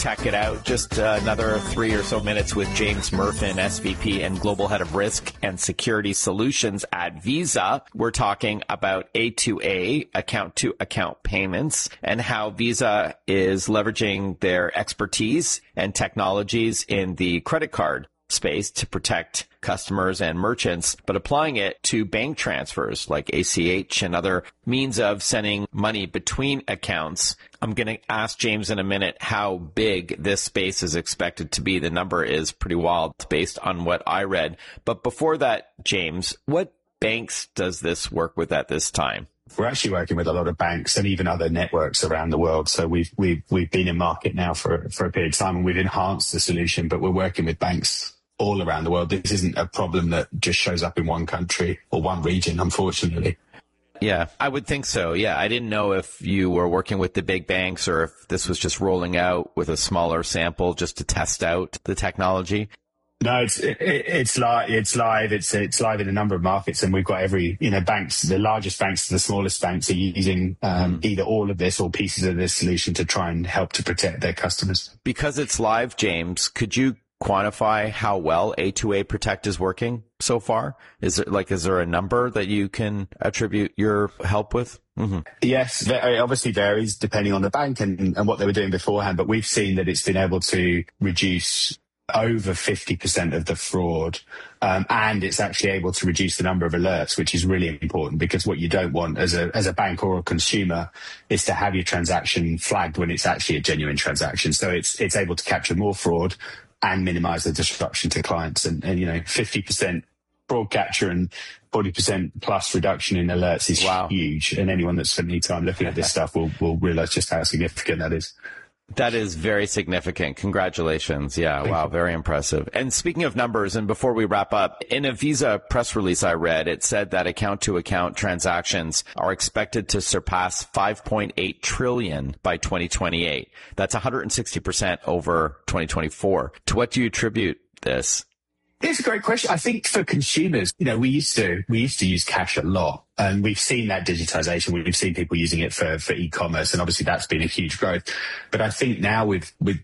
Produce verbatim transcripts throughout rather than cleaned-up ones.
Tech It Out. Just uh, another three or so minutes with James Murfin, S V P and Global Head of Risk and Security Solutions at Visa. We're talking about A two A, account-to-account payments, and how Visa is leveraging their expertise and technologies in the credit card space to protect customers and merchants, but applying it to bank transfers like A C H and other means of sending money between accounts. I'm going to ask James in a minute how big this space is expected to be. The number is pretty wild based on what I read. But before that, James, what banks does this work with at this time? We're actually working with a lot of banks and even other networks around the world. So we've we've we've been in market now for for a period of time, and we've enhanced the solution, but we're working with banks all around the world. This isn't a problem that just shows up in one country or one region, unfortunately. Yeah, I would think so. Yeah, I didn't know if you were working with the big banks or if this was just rolling out with a smaller sample just to test out the technology. No, it's it, it's live. It's live. It's it's live in a number of markets, and we've got every you know banks, the largest banks to the smallest banks, are using um, mm. either all of this or pieces of this solution to try and help to protect their customers. Because it's live, James, could you quantify how well A two A Protect is working so far? Is it like, is there a number that you can attribute your help with? Mm-hmm. Yes, it obviously varies depending on the bank and, and what they were doing beforehand, but we've seen that it's been able to reduce over fifty percent of the fraud, um, and it's actually able to reduce the number of alerts, which is really important, because what you don't want as a as a bank or a consumer is to have your transaction flagged when it's actually a genuine transaction. So it's it's able to capture more fraud and minimize the disruption to clients. And, and you know, fifty percent fraud capture and forty percent plus reduction in alerts is wow. huge. And anyone that's spent any time looking at this stuff will will realize just how significant that is. That is very significant. Congratulations. Yeah. Wow. Very impressive. And speaking of numbers, and before we wrap up, in a Visa press release I read, it said that account-to-account transactions are expected to surpass five point eight trillion by twenty twenty-eight. That's one hundred sixty percent over twenty twenty-four. To what do you attribute this? It's a great question. I think for consumers, you know, we used to we used to use cash a lot, and we've seen that digitization. We've seen people using it for for e-commerce, and obviously that's been a huge growth. But I think now with with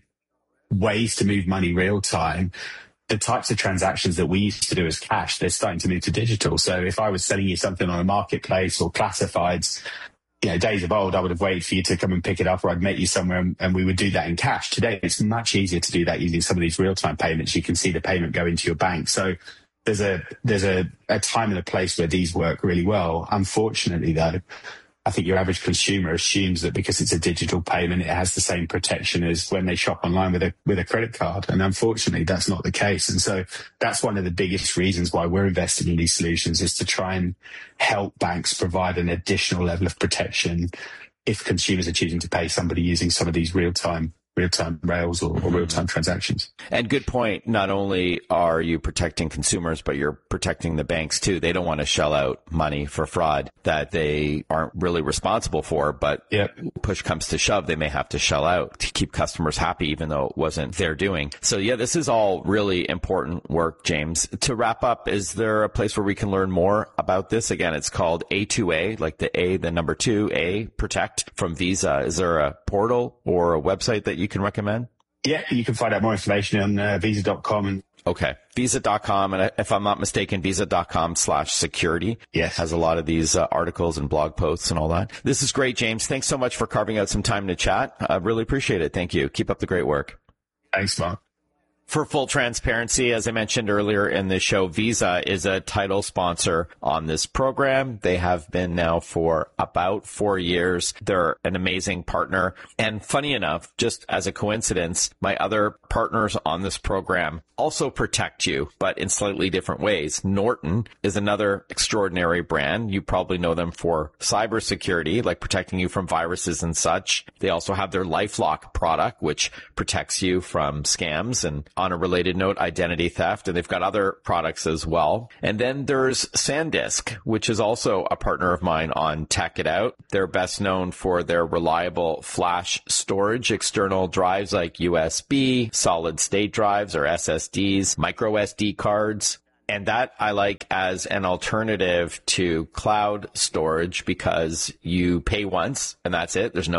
ways to move money real time, the types of transactions that we used to do as cash, they're starting to move to digital. So if I was selling you something on a marketplace or classifieds, you know, days of old, I would have waited for you to come and pick it up, or I'd meet you somewhere and, and we would do that in cash. Today, it's much easier to do that using some of these real-time payments. You can see the payment go into your bank. So there's a there's a, a time and a place where these work really well. Unfortunately, though, I think your average consumer assumes that because it's a digital payment, it has the same protection as when they shop online with a with a credit card. And unfortunately, that's not the case. And so that's one of the biggest reasons why we're investing in these solutions, is to try and help banks provide an additional level of protection if consumers are choosing to pay somebody using some of these real-time real-time rails or, or real-time transactions. And good point. Not only are you protecting consumers, but you're protecting the banks too. They don't want to shell out money for fraud that they aren't really responsible for, but yep. push comes to shove, they may have to shell out to keep customers happy, even though it wasn't their doing. So yeah, this is all really important work, James. To wrap up, is there a place where we can learn more about this? Again, it's called A two A, like the A, the number two, A, Protect from Visa. Is there a portal or a website that you can recommend? Yeah, you can find out more information on uh, visa dot com. And okay, visa dot com. And if I'm not mistaken, visa dot com slash security yes. has a lot of these uh, articles and blog posts and all that. This is great, James. Thanks so much for carving out some time to chat. I really appreciate it. Thank you. Keep up the great work. Thanks, Mark. For full transparency, as I mentioned earlier in the show, Visa is a title sponsor on this program. They have been now for about four years. They're an amazing partner. And funny enough, just as a coincidence, my other partners on this program also protect you, but in slightly different ways. Norton is another extraordinary brand. You probably know them for cybersecurity, like protecting you from viruses and such. They also have their LifeLock product, which protects you from scams and, on a related note, identity theft. And they've got other products as well. And then there's SanDisk, which is also a partner of mine on Tech It Out. They're best known for their reliable flash storage, external drives like U S B, solid state drives or S S Ds, micro S D cards. And that I like as an alternative to cloud storage, because you pay once and that's it. There's no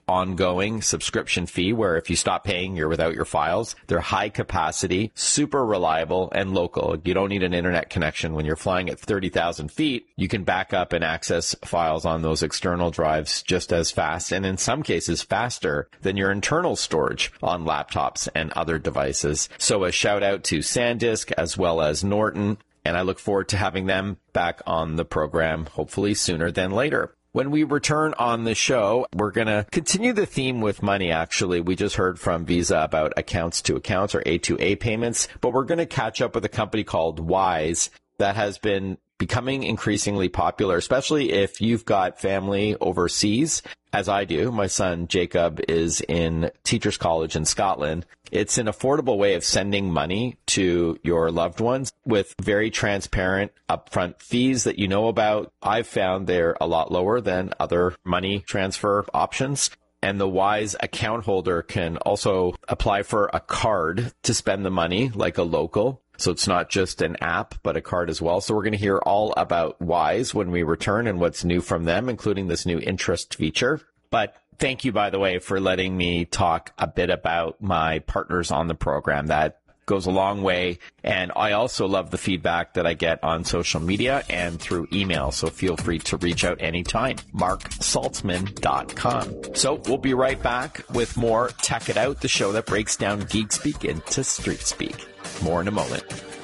ongoing subscription fee where if you stop paying, you're without your files. They're high capacity, super reliable, and local. You don't need an internet connection when you're flying at thirty thousand feet. You can back up and access files on those external drives just as fast, and in some cases faster than your internal storage on laptops and other devices. So a shout out to SanDisk as well as Norton, and I look forward to having them back on the program, hopefully sooner than later. When we return on the show, we're going to continue the theme with money, actually. We just heard from Visa about accounts to accounts or A to A payments, but we're going to catch up with a company called Wise that has been becoming increasingly popular, especially if you've got family overseas, as I do. My son Jacob is in Teachers College in Scotland. It's an affordable way of sending money to your loved ones with very transparent upfront fees that you know about. I've found they're a lot lower than other money transfer options. And the Wise account holder can also apply for a card to spend the money like a local. So it's not just an app, but a card as well. So we're going to hear all about Wise when we return and what's new from them, including this new interest feature. But thank you, by the way, for letting me talk a bit about my partners on the program. That goes a long way. And I also love the feedback that I get on social media and through email. So feel free to reach out anytime. mark saltzman dot com. So we'll be right back with more Tech It Out, the show that breaks down geek speak into street speak. More in a moment.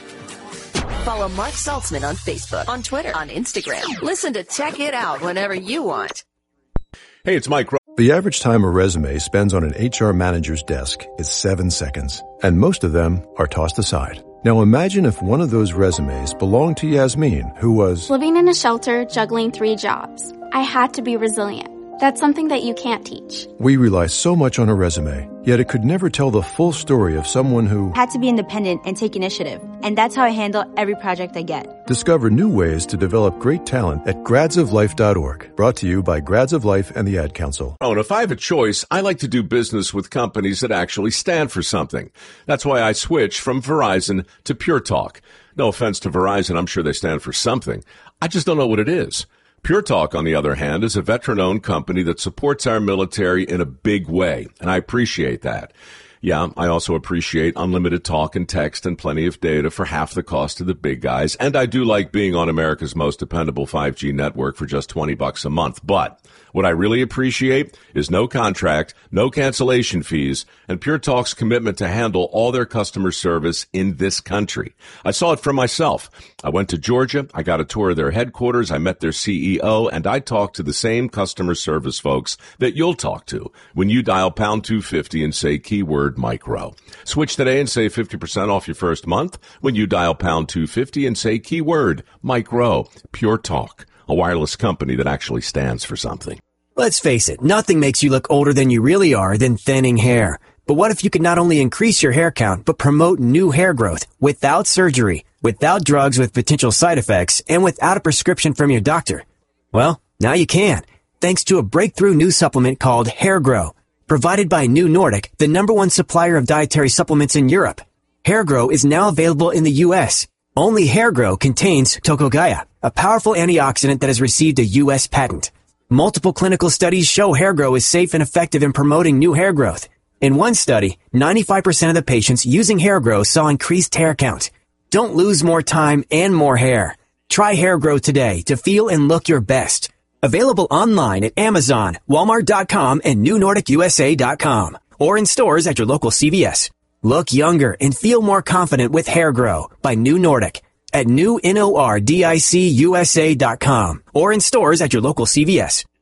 Follow Mark Saltzman on Facebook, on Twitter, on Instagram. Listen to Check It Out whenever you want. Hey, it's Mike. The average time a resume spends on an H R manager's desk is seven seconds, and most of them are tossed aside. Now imagine if one of those resumes belonged to Yasmin, who was living in a shelter, juggling three jobs. I had to be resilient. That's something that you can't teach. We rely so much on a resume, yet it could never tell the full story of someone who had to be independent and take initiative. And that's how I handle every project I get. Discover new ways to develop great talent at grads of life dot org. Brought to you by Grads of Life and the Ad Council. Oh, and if I have a choice, I like to do business with companies that actually stand for something. That's why I switched from Verizon to Pure Talk. No offense to Verizon, I'm sure they stand for something. I just don't know what it is. Pure Talk, on the other hand, is a veteran-owned company that supports our military in a big way, and I appreciate that. Yeah, I also appreciate unlimited talk and text and plenty of data for half the cost of the big guys, and I do like being on America's most dependable five G network for just twenty bucks a month. But what I really appreciate is no contract, no cancellation fees, and Pure Talk's commitment to handle all their customer service in this country. I saw it for myself. I went to Georgia, I got a tour of their headquarters, I met their C E O, and I talked to the same customer service folks that you'll talk to when you dial pound two fifty and say keyword micro. Switch today and save fifty percent off your first month when you dial pound two fifty and say keyword micro. Pure Talk, a wireless company that actually stands for something. Let's face it, nothing makes you look older than you really are than thinning hair. But what if you could not only increase your hair count, but promote new hair growth without surgery, without drugs with potential side effects, and without a prescription from your doctor? Well, now you can, thanks to a breakthrough new supplement called Hair Grow, provided by New Nordic, the number one supplier of dietary supplements in Europe. Hair Grow is now available in the U S. Only Hair Grow contains Tocogaya, a powerful antioxidant that has received a U S patent. Multiple clinical studies show Hair Grow is safe and effective in promoting new hair growth. In one study, ninety-five percent of the patients using Hair Grow saw increased hair count. Don't lose more time and more hair. Try Hair Grow today to feel and look your best. Available online at Amazon, Walmart dot com, and New Nordic U S A dot com, or in stores at your local C V S. Look younger and feel more confident with Hair Grow by New Nordic at new nordic U S A dot com, or in stores at your local C V S.